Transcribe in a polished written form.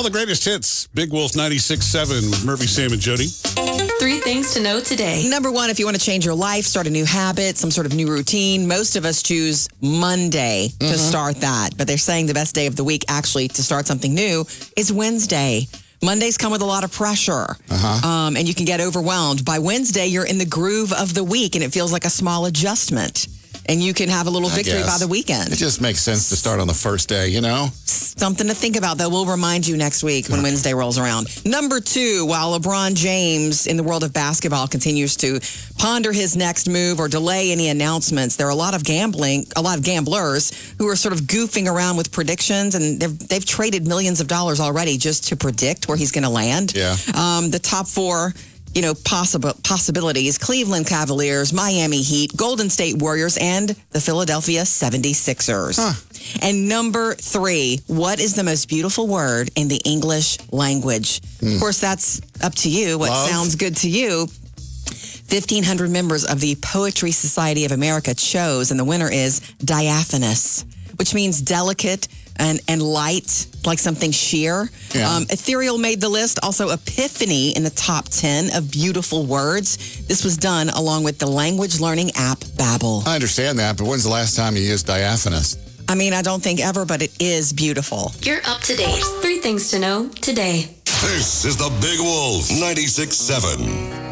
the greatest hits. Big Wolf 96.7 with Murphy, Sam, and Jody. 3 things to know today. Number 1, if you want to change your life, start a new habit, some sort of new routine, most of us choose Monday to start that. But they're saying the best day of the week, actually, to start something new is Wednesday. Mondays come with a lot of pressure, and you can get overwhelmed. By Wednesday, you're in the groove of the week, and it feels like a small adjustment. And you can have a little victory by the weekend. It just makes sense to start on the first day, you know? Something to think about, though. We'll remind you next week when Wednesday rolls around. Number 2, while LeBron James in the world of basketball continues to ponder his next move or delay any announcements, there are a lot of gamblers who are sort of goofing around with predictions, and they've traded millions of dollars already just to predict where he's going to land. Yeah. The top 4 possibilities: Cleveland Cavaliers, Miami Heat, Golden State Warriors, and the Philadelphia 76ers. And number 3, what is the most beautiful word in the English language? Of course, that's up to you. What sounds good to you? 1,500 members of the Poetry Society of America chose, and the winner is diaphanous, which means delicate and light, like something sheer. Yeah. Ethereal made the list. Also, Epiphany in the top 10 of beautiful words. This was done along with the language learning app Babbel. I understand that, but when's the last time you used diaphanous? I mean, I don't think ever, but it is beautiful. You're up to date. 3 things to know today. This is the Big Wolf 96.7.